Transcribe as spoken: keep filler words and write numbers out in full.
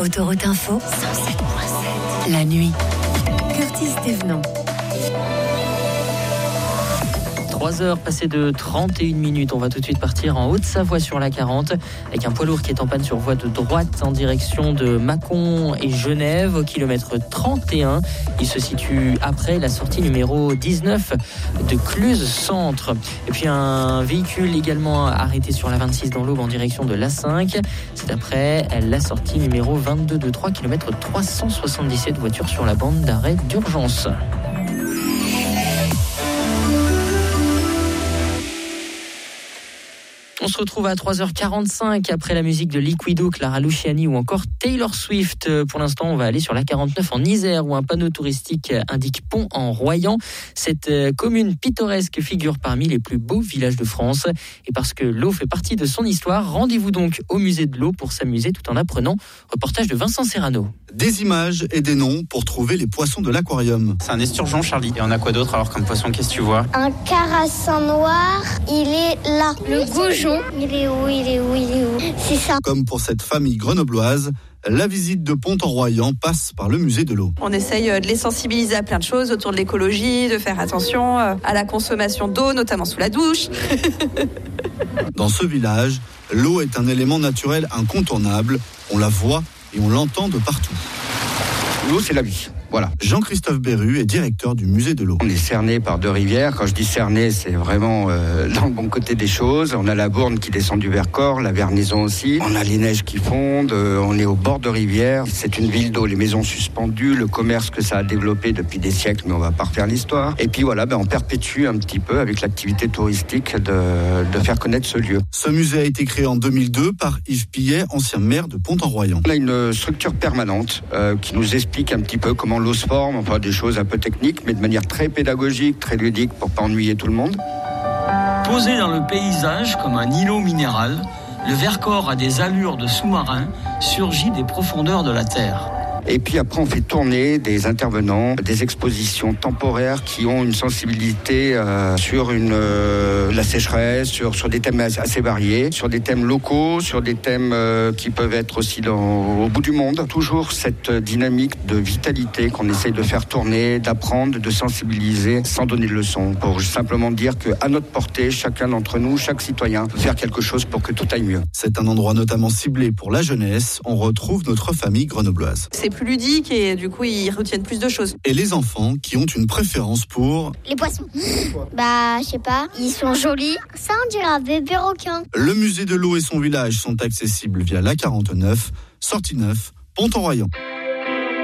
Autoroute Info, cent sept virgule sept. La nuit. Curtis Thévenant. trois heures passées de trente et une minutes. On va tout de suite partir en Haute-Savoie sur la quarante avec un poids lourd qui est en panne sur voie de droite en direction de Mâcon et Genève au kilomètre trente et un. Il se situe après la sortie numéro dix-neuf de Cluse Centre. Et puis un véhicule également arrêté sur la vingt-six dans l'Aube en direction de l'A cinq. C'est après la sortie numéro vingt-deux de trois kilomètres trois cent soixante-dix-sept. Voiture sur la bande d'arrêt d'urgence. On se retrouve à trois heures quarante-cinq après la musique de Liquido, Clara Luciani ou encore Taylor Swift. Pour l'instant, on va aller sur la quarante-neuf en Isère où un panneau touristique indique Pont en Royan. Cette commune pittoresque figure parmi les plus beaux villages de France. Et parce que l'eau fait partie de son histoire, rendez-vous donc au musée de l'eau pour s'amuser tout en apprenant. Reportage de Vincent Serrano. Des images et des noms pour trouver les poissons de l'aquarium. C'est un esturgeon, Charlie. Et on a quoi d'autre alors comme poisson? Qu'est-ce que tu vois? Un carassin noir, il est là. Le goujon, il est où, il est où, il est où? C'est ça. Comme pour cette famille grenobloise, la visite de Pont-en-Royan passe par le musée de l'eau. On essaye de les sensibiliser à plein de choses autour de l'écologie, de faire attention à la consommation d'eau, notamment sous la douche. Dans ce village, l'eau est un élément naturel incontournable. On la voit et on l'entend de partout. L'eau, c'est la vie. Voilà. Jean-Christophe Berru est directeur du musée de l'eau. On est cerné par deux rivières. Quand je dis cerné, c'est vraiment euh, dans le bon côté des choses. On a la Bourne qui descend du Vercors, la Vernaison aussi. On a les neiges qui fondent. Euh, on est au bord de rivière. C'est une ville d'eau. Les maisons suspendues, le commerce que ça a développé depuis des siècles, mais on va pas refaire l'histoire. Et puis voilà, ben, on perpétue un petit peu avec l'activité touristique de, de faire connaître ce lieu. Ce musée a été créé en deux mille deux par Yves Pillet, ancien maire de Pont-en-Royan. On a une structure permanente euh, qui nous explique un petit peu comment l'eau se forme, enfin des choses un peu techniques, mais de manière très pédagogique, très ludique pour pas ennuyer tout le monde. Posé dans le paysage comme un îlot minéral, le Vercors a des allures de sous-marin, surgi des profondeurs de la Terre. Et puis après, on fait tourner des intervenants, des expositions temporaires qui ont une sensibilité euh, sur une, euh, la sécheresse, sur, sur des thèmes assez variés, sur des thèmes locaux, sur des thèmes euh, qui peuvent être aussi dans, au bout du monde. Toujours cette dynamique de vitalité qu'on essaye de faire tourner, d'apprendre, de sensibiliser sans donner de leçons. Pour simplement dire qu'à notre portée, chacun d'entre nous, chaque citoyen, peut faire quelque chose pour que tout aille mieux. C'est un endroit notamment ciblé pour la jeunesse. On retrouve notre famille grenobloise. C'est plus ludique et du coup ils retiennent plus de choses. Et les enfants qui ont une préférence pour... Les poissons. Bah, je sais pas, ils sont jolis. Ça, on dirait un bébé requin. Le musée de l'eau et son village sont accessibles via l'A quarante-neuf, sortie neuf, Pont-en-Royan.